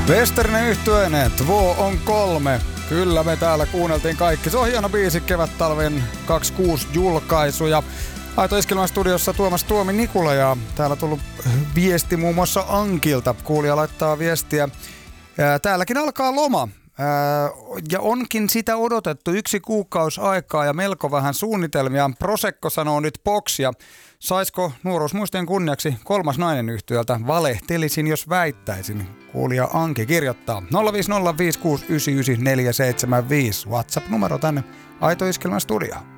Westernen yhtyeineen, Två on kolme. Kyllä me täällä kuunneltiin kaikki. Se on hieno biisi, kevät-talven 26 julkaisuja. Aito Iskelmän studiossa Tuomas Tuomi Nikula ja täällä on tullut viesti muun muassa Ankilta. Kuulija laittaa viestiä. Täälläkin alkaa loma. Ja onkin sitä odotettu 1 kuukausi aikaa ja melko vähän suunnitelmia. Prosecco sanoo nyt boksia. Saisiko nuoruusmuistien kunniaksi 3. nainen yhtyöltä? Valehtelisin, jos väittäisin. Kuulija Anki kirjoittaa 05056999475. WhatsApp-numero tänne Aito Iskelmän studioon.